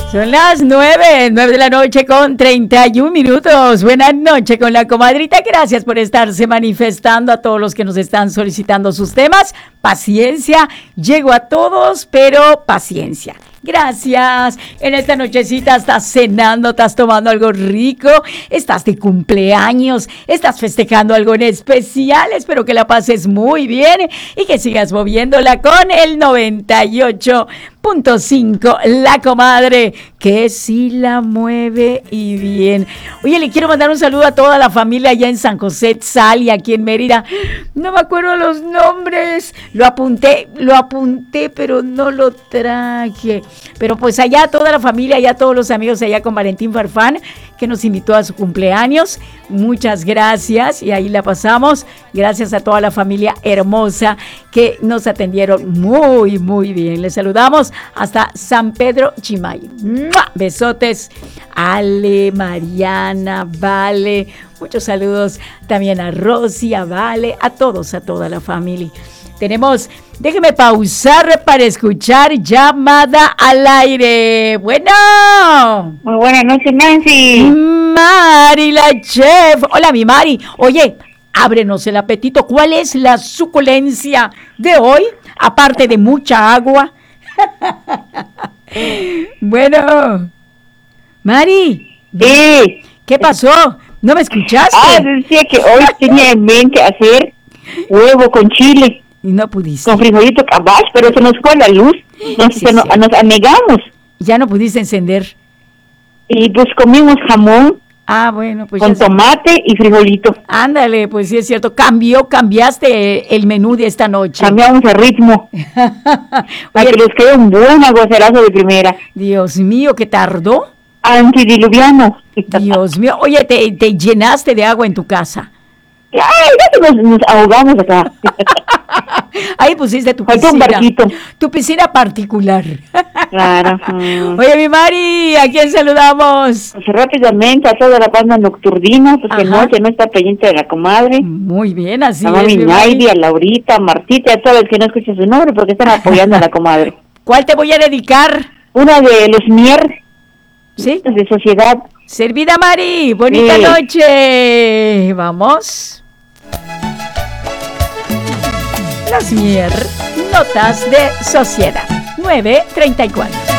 Son las 9 de la noche con 31 minutos. Buenas noches con la comadrita. Gracias por estarse manifestando a todos los que nos están solicitando sus temas. Paciencia, llego a todos, pero paciencia. Gracias. En esta nochecita estás cenando, estás tomando algo rico, estás de cumpleaños, estás festejando algo en especial. Espero que la pases muy bien y que sigas moviéndola con el 98.5, la comadre, que sí la mueve y bien. Oye, le quiero mandar un saludo a toda la familia allá en San José Tzal y aquí en Mérida. No me acuerdo los nombres. Lo apunté, pero no lo traje. Pero pues allá toda la familia, allá todos los amigos allá con Valentín Farfán, que nos invitó a su cumpleaños. Muchas gracias y ahí la pasamos. Gracias a toda la familia hermosa que nos atendieron muy, muy bien. Les saludamos hasta San Pedro Chimay. ¡Mua! Besotes. Ale, Mariana, Vale. Muchos saludos también a Rosy, a Vale, a todos, a toda la familia. Déjeme pausar para escuchar llamada al aire. Bueno. Muy buenas noches, Nancy. Mari, la chef. Hola, mi Mari. Oye, ábrenos el apetito. ¿Cuál es la suculencia de hoy? Aparte de mucha agua. Bueno, Mari. Sí. ¿Qué pasó? ¿No me escuchaste? Decía que hoy tenía en mente hacer huevo con chile. Y no pudiste. Con frijolito cabaz, pero se nos fue la luz. Nos anegamos. Ya no pudiste encender. Y pues comimos jamón. Ah, bueno, pues con tomate y frijolito. Ándale, pues sí es cierto. Cambiaste el menú de esta noche. Cambiamos el ritmo. Para que les quede un buen aguacerazo de primera. Dios mío, ¿qué tardó? Antidiluviano. Dios mío. Oye, te llenaste de agua en tu casa. Ay, nos ahogamos acá. Ahí pusiste tu piscina. Un barquito. Tu piscina particular. Claro. Oye, mi Mari, ¿a quién saludamos? Pues rápidamente a toda la banda nocturnina, porque noche no está pendiente de la comadre. Muy bien, así a mami Naidi, a Laurita, a Martita, a todos los que no escuchan su nombre, porque están apoyando a la comadre. ¿Cuál te voy a dedicar? Una de los Mier. ¿Sí? De Sociedad. Servida, Mari. Bonita noche. Vamos. Los Mier, notas de sociedad. 9:34.